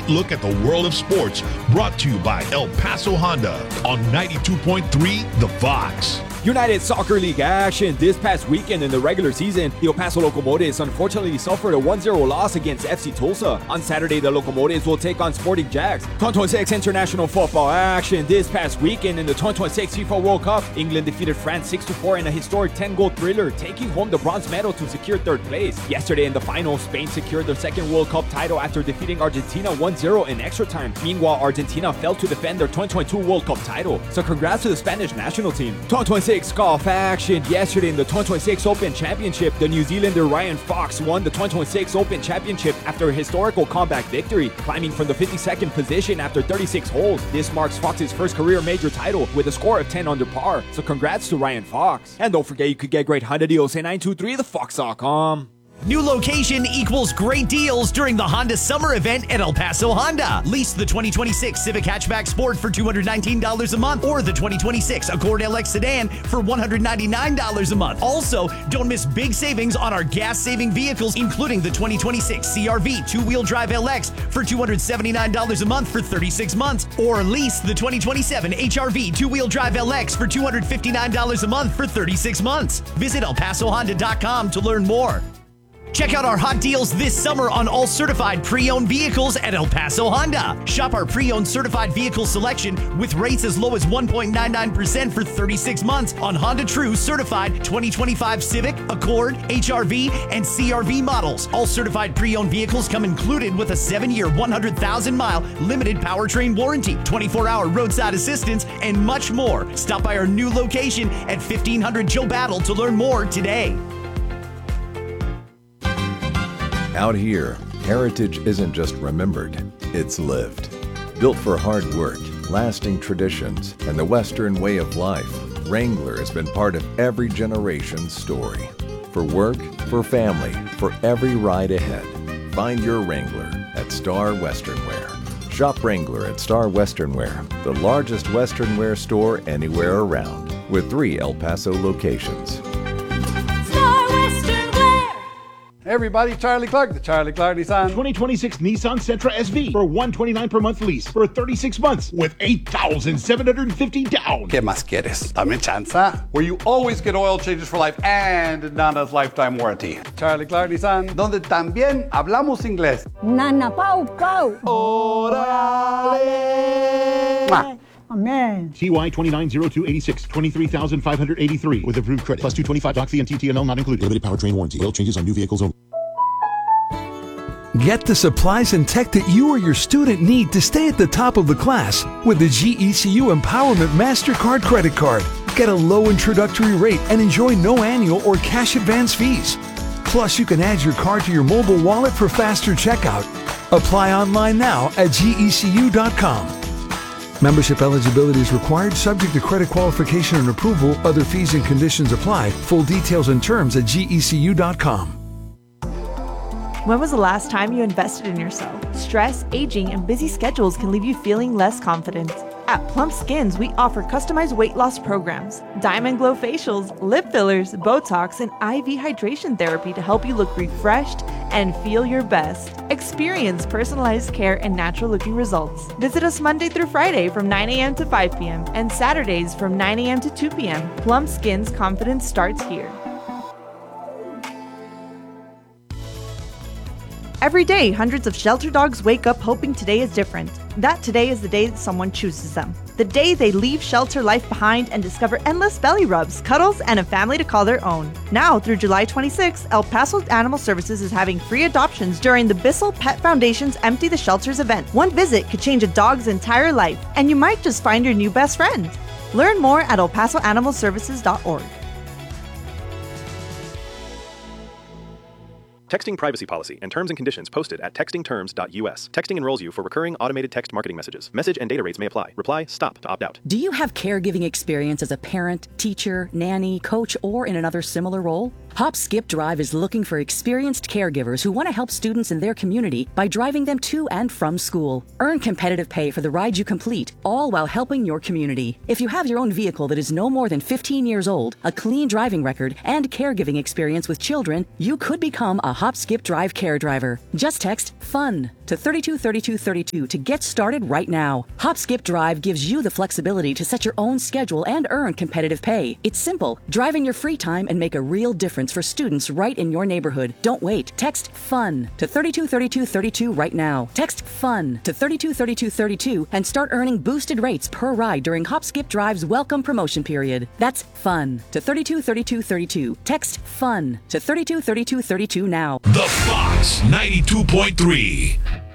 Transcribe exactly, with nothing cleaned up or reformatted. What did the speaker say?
complete look at the world of sports, brought to you by El Paso Honda on ninety-two point three The Fox. United Soccer League action this past weekend in the regular season. The El Paso Locomotives unfortunately suffered a one zero loss against F C Tulsa. On Saturday, the Locomotives will take on Sporting Jags. twenty twenty-six international football action this past weekend in the twenty twenty-six FIFA World Cup. England defeated France six to four in a historic ten-goal thriller, taking home the bronze medal to secure third place. Yesterday in the final, Spain secured their second World Cup title after defeating Argentina one zero in extra time. Meanwhile, Argentina failed to defend their twenty twenty-two World Cup title. So congrats to the Spanish national team. twenty twenty-six golf action yesterday in the twenty twenty-six Open Championship. The New Zealander Ryan Fox won the twenty twenty-six Open Championship after a historical comeback victory, climbing from the fifty-second position after thirty-six holes. This marks Fox's first career major title with a score of ten under par. So congrats to Ryan Fox. And don't forget, you could get great Honda deals at nine two three the fox dot com. New location equals great deals during the Honda Summer Event at El Paso Honda. Lease the twenty twenty-six Civic Hatchback Sport for two hundred nineteen dollars a month or the twenty twenty-six Accord L X Sedan for one hundred ninety-nine dollars a month. Also, don't miss big savings on our gas-saving vehicles, including the twenty twenty-six C R V two-wheel drive L X for two hundred seventy-nine dollars a month for thirty-six months, or lease the twenty twenty-seven H R V two-wheel drive L X for two hundred fifty-nine dollars a month for thirty-six months. Visit El Paso Honda dot com to learn more. Check out our hot deals this summer on all certified pre-owned vehicles at El Paso Honda. Shop our pre-owned certified vehicle selection with rates as low as one point nine nine percent for thirty-six months on Honda True certified twenty twenty-five Civic, Accord, H R V, and C R V models. All certified pre-owned vehicles come included with a seven-year, one hundred thousand mile limited powertrain warranty, twenty-four hour roadside assistance, and much more. Stop by our new location at fifteen hundred Joe Battle to learn more today. Out here, heritage isn't just remembered, it's lived. Built for hard work, lasting traditions, and the Western way of life, Wrangler has been part of every generation's story. For work, for family, for every ride ahead, find your Wrangler at Star Western Wear. Shop Wrangler at Star Western Wear, the largest Western wear store anywhere around, with three El Paso locations. Hey everybody, Charlie Clark, the Charlie Clark Nissan twenty twenty-six Nissan Sentra S V for one hundred twenty-nine dollars per month lease for thirty-six months with eight thousand seven hundred fifty dollars down. ¿Qué más quieres? Dame chanza. Where you always get oil changes for life and Nana's lifetime warranty. Charlie Clark Nissan, donde también hablamos inglés. Nana Pau Pau. Orale. Mwah. Amen. T Y twenty-nine oh two eighty-six, twenty-three thousand five hundred eighty-three with approved credit. Plus two twenty-five doc fee and T T N L not included. Limited powertrain warranty. Oil changes on new vehicles only. Get the supplies and tech that you or your student need to stay at the top of the class with the G E C U Empowerment MasterCard credit card. Get a low introductory rate and enjoy no annual or cash advance fees. Plus, you can add your card to your mobile wallet for faster checkout. Apply online now at G E C U dot com. Membership eligibility is required, subject to credit qualification and approval. Other fees and conditions apply. Full details and terms at G E C U dot com. When was the last time you invested in yourself? Stress, aging, and busy schedules can leave you feeling less confident. At Plump Skins, we offer customized weight loss programs, Diamond Glow facials, lip fillers, Botox, and I V hydration therapy to help you look refreshed and feel your best. Experience personalized care and natural-looking results. Visit us Monday through Friday from nine a.m. to five p.m. and Saturdays from nine a.m. to two p.m. Plump Skins confidence starts here. Every day, hundreds of shelter dogs wake up hoping today is different. That today is the day that someone chooses them. The day they leave shelter life behind and discover endless belly rubs, cuddles, and a family to call their own. Now, through July twenty-sixth, El Paso Animal Services is having free adoptions during the Bissell Pet Foundation's Empty the Shelters event. One visit could change a dog's entire life, and you might just find your new best friend. Learn more at el paso animal services dot org. Texting privacy policy and terms and conditions posted at texting terms dot U S. Texting enrolls you for recurring automated text marketing messages. Message and data rates may apply. Reply STOP to opt out. Do you have caregiving experience as a parent, teacher, nanny, coach, or in another similar role? Hop Skip Drive is looking for experienced caregivers who want to help students in their community by driving them to and from school. Earn competitive pay for the ride you complete, all while helping your community. If you have your own vehicle that is no more than fifteen years old, a clean driving record, and caregiving experience with children, you could become a Hop Skip Drive care driver. Just text FUN to thirty-two thirty-two thirty-two to get started right now. Hop Skip Drive gives you the flexibility to set your own schedule and earn competitive pay. It's simple. Drive in your free time and make a real difference for students right in your neighborhood. Don't wait. Text FUN to thirty-two thirty-two thirty-two right now. Text FUN to thirty-two thirty-two thirty-two and start earning boosted rates per ride during Hop Skip Drive's welcome promotion period. That's FUN to thirty-two thirty-two thirty-two. Text FUN to thirty-two thirty-two thirty-two now. The Fox ninety-two point three.